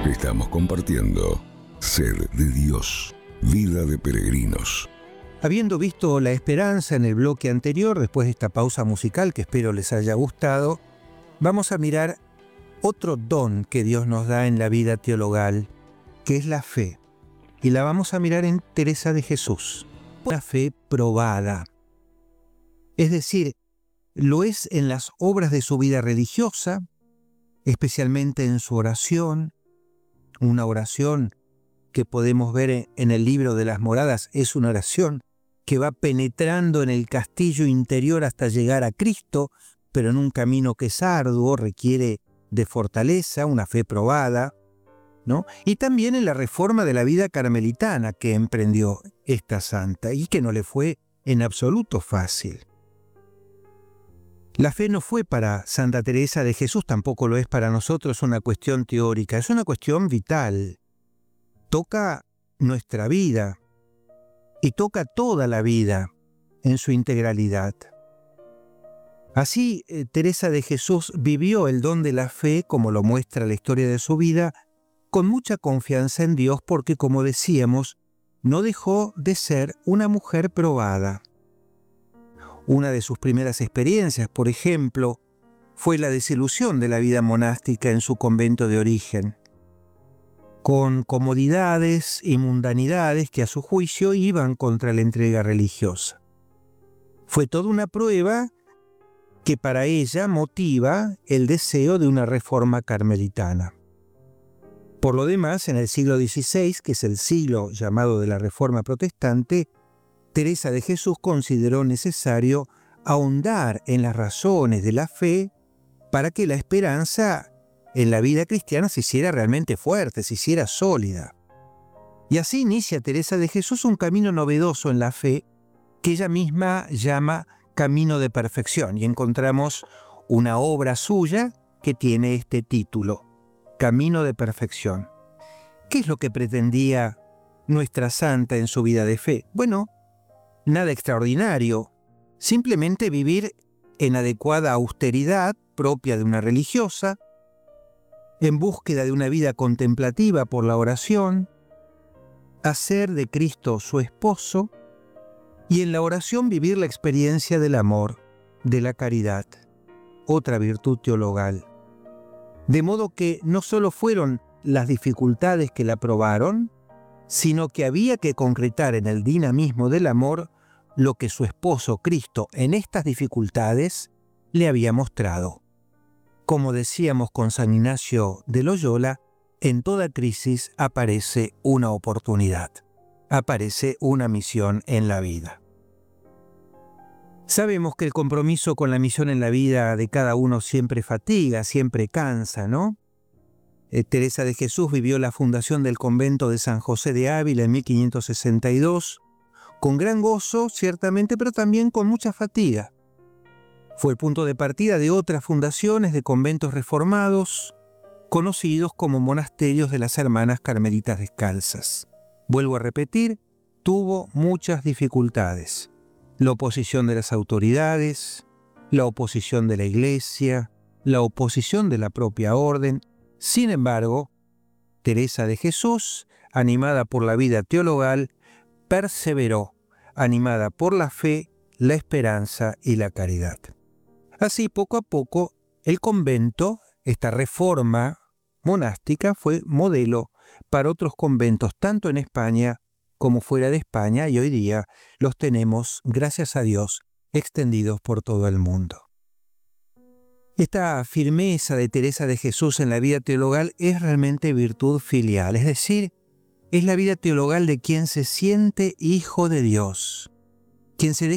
Estamos compartiendo Sed de Dios, Vida de Peregrinos. Habiendo visto la esperanza en el bloque anterior, después de esta pausa musical que espero les haya gustado, vamos a mirar otro don que Dios nos da en la vida teologal, que es la fe. Y la vamos a mirar en Teresa de Jesús. La fe probada. Es decir, lo es en las obras de su vida religiosa, especialmente en su oración. Una oración que podemos ver en el libro de las moradas es una oración que va penetrando en el castillo interior hasta llegar a Cristo, pero en un camino que es arduo, requiere de fortaleza, una fe probada, ¿no? Y también en la reforma de la vida carmelitana que emprendió esta santa y que no le fue en absoluto fácil. La fe no fue para Santa Teresa de Jesús, tampoco lo es para nosotros una cuestión teórica, es una cuestión vital. Toca nuestra vida y toca toda la vida en su integralidad. Así, Teresa de Jesús vivió el don de la fe, como lo muestra la historia de su vida, con mucha confianza en Dios porque, como decíamos, no dejó de ser una mujer probada. Una de sus primeras experiencias, por ejemplo, fue la desilusión de la vida monástica en su convento de origen, con comodidades y mundanidades que a su juicio iban contra la entrega religiosa. Fue toda una prueba que para ella motiva el deseo de una reforma carmelitana. Por lo demás, en el siglo XVI, que es el siglo llamado de la Reforma Protestante, Teresa de Jesús consideró necesario ahondar en las razones de la fe para que la esperanza en la vida cristiana se hiciera realmente fuerte, se hiciera sólida. Y así inicia Teresa de Jesús un camino novedoso en la fe que ella misma llama Camino de Perfección, y encontramos una obra suya que tiene este título, Camino de Perfección. ¿Qué es lo que pretendía nuestra santa en su vida de fe? Bueno, nada extraordinario, simplemente vivir en adecuada austeridad propia de una religiosa, en búsqueda de una vida contemplativa por la oración, hacer de Cristo su esposo y en la oración vivir la experiencia del amor, de la caridad, otra virtud teologal. De modo que no solo fueron las dificultades que la probaron, sino que había que concretar en el dinamismo del amor lo que su esposo Cristo en estas dificultades le había mostrado. Como decíamos con San Ignacio de Loyola, en toda crisis aparece una oportunidad, aparece una misión en la vida. Sabemos que el compromiso con la misión en la vida de cada uno siempre fatiga, siempre cansa, ¿no? Teresa de Jesús vivió la fundación del convento de San José de Ávila en 1562, con gran gozo, ciertamente, pero también con mucha fatiga. Fue el punto de partida de otras fundaciones de conventos reformados, conocidos como monasterios de las Hermanas Carmelitas Descalzas. Vuelvo a repetir, tuvo muchas dificultades. La oposición de las autoridades, la oposición de la Iglesia, la oposición de la propia orden. Sin embargo, Teresa de Jesús, animada por la vida teologal, perseveró, animada por la fe, la esperanza y la caridad. Así, poco a poco, el convento, esta reforma monástica, fue modelo para otros conventos, tanto en España como fuera de España, y hoy día los tenemos, gracias a Dios, extendidos por todo el mundo. Esta firmeza de Teresa de Jesús en la vida teologal es realmente virtud filial, es decir, es la vida teologal de quien se siente hijo de Dios, quien se